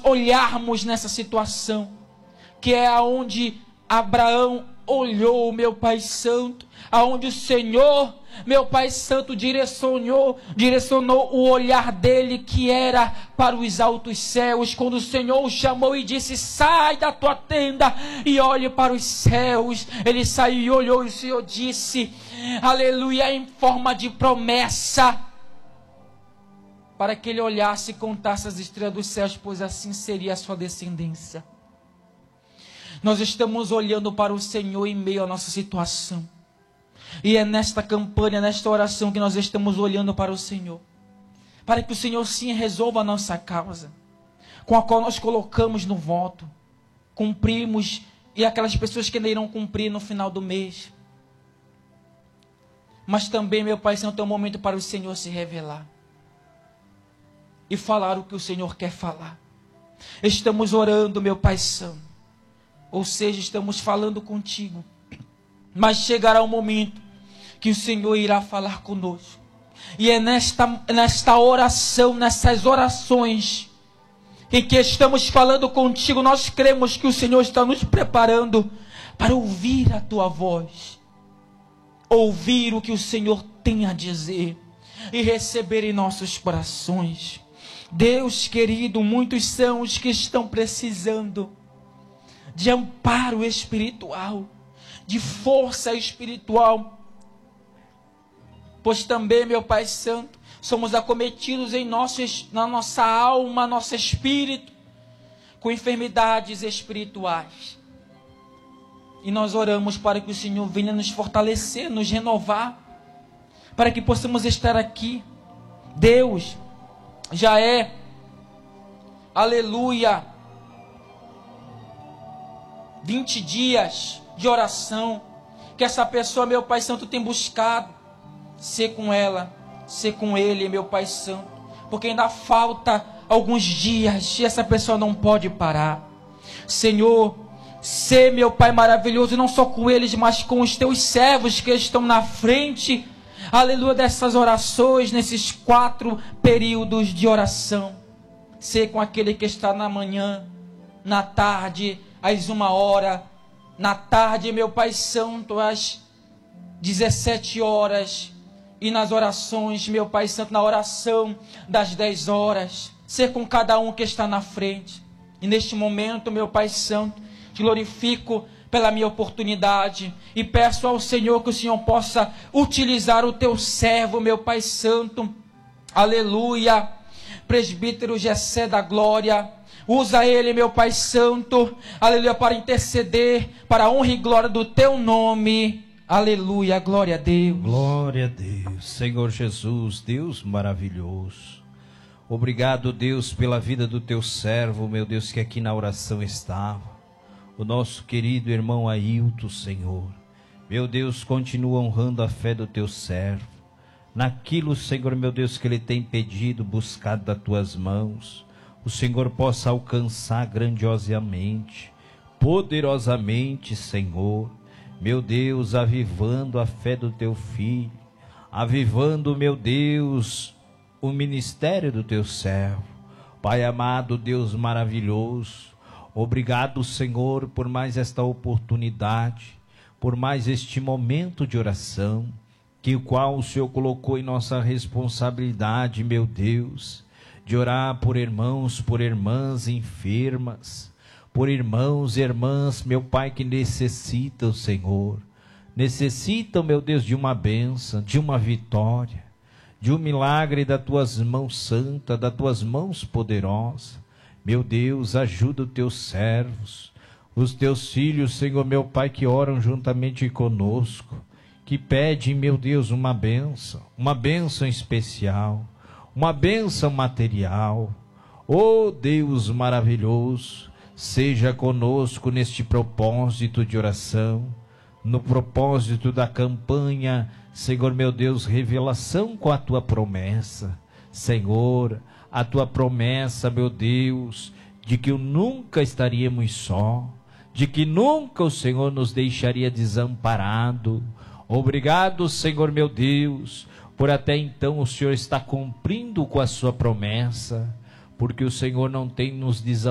olharmos nessa situação, que é aonde Abraão olhou, meu Pai Santo, aonde o Senhor, meu Pai Santo, direcionou o olhar dele, que era para os altos céus, quando o Senhor o chamou e disse: sai da tua tenda e olhe para os céus. Ele saiu e olhou, e o Senhor disse, aleluia, em forma de promessa, para que ele olhasse e contasse as estrelas dos céus, pois assim seria a sua descendência. Nós estamos olhando para o Senhor em meio à nossa situação. E é nesta campanha, nesta oração, que nós estamos olhando para o Senhor. Para que o Senhor sim resolva a nossa causa, com a qual nós colocamos no voto. Cumprimos, e aquelas pessoas que ainda irão cumprir no final do mês. Mas também, meu Pai Santo, é um momento para o Senhor se revelar. E falar o que o Senhor quer falar. Estamos orando, meu Pai Santo. Ou seja, estamos falando contigo. Mas chegará um momento que o Senhor irá falar conosco. E é nesta oração, nessas orações, em que estamos falando contigo, nós cremos que o Senhor está nos preparando para ouvir a tua voz. Ouvir o que o Senhor tem a dizer. E receber em nossos corações. Deus querido, muitos são os que estão precisando de amparo espiritual, de força espiritual, pois também, meu Pai Santo, somos acometidos na nossa alma, nosso espírito, com enfermidades espirituais, e nós oramos para que o Senhor venha nos fortalecer, nos renovar, para que possamos estar aqui. Deus, já é, aleluia, 20 dias de oração, que essa pessoa, meu Pai Santo, tem buscado ser com ela, ser com ele, meu Pai Santo, porque ainda falta alguns dias e essa pessoa não pode parar. Senhor, ser, meu Pai maravilhoso, não só com eles, mas com os teus servos que estão na frente, aleluia, dessas orações, nesses 4 períodos de oração. Ser com aquele que está na manhã, na tarde, às 1h, na tarde, meu Pai Santo, às 17 horas, e nas orações, meu Pai Santo, na oração das 10 horas, ser com cada um que está na frente. E neste momento, meu Pai Santo, te glorifico pela minha oportunidade, e peço ao Senhor que o Senhor possa utilizar o teu servo, meu Pai Santo, aleluia, presbítero Gessé da Glória. Usa ele, meu Pai Santo, aleluia, para interceder, para a honra e glória do teu nome, aleluia, glória a Deus. Glória a Deus, Senhor Jesus, Deus maravilhoso. Obrigado, Deus, pela vida do teu servo, meu Deus, que aqui na oração estava. O nosso querido irmão Ailton, Senhor. Meu Deus, continua honrando a fé do teu servo. Naquilo, Senhor, meu Deus, que ele tem pedido, buscado das tuas mãos. O Senhor possa alcançar grandiosamente, poderosamente, Senhor. Meu Deus, avivando a fé do teu filho, avivando, meu Deus, o ministério do teu servo. Pai amado, Deus maravilhoso, obrigado, Senhor, por mais esta oportunidade, por mais este momento de oração, que o qual o Senhor colocou em nossa responsabilidade, meu Deus, de orar por irmãos, por irmãs enfermas, por irmãos e irmãs, meu Pai, que necessitam, Senhor, necessitam, meu Deus, de uma bênção, de uma vitória, de um milagre das tuas mãos santas, das tuas mãos poderosas. Meu Deus, ajuda os teus servos, os teus filhos, Senhor, meu Pai, que oram juntamente conosco, que pedem, meu Deus, uma bênção especial, uma bênção material. Oh Deus maravilhoso, seja conosco neste propósito de oração, no propósito da campanha, Senhor meu Deus, revelação com a tua promessa. Senhor, a tua promessa, meu Deus, de que nunca estaríamos só, de que nunca o Senhor nos deixaria desamparado. Obrigado, Senhor meu Deus, por até então o Senhor está cumprindo com a sua promessa, porque o Senhor não tem nos desamparado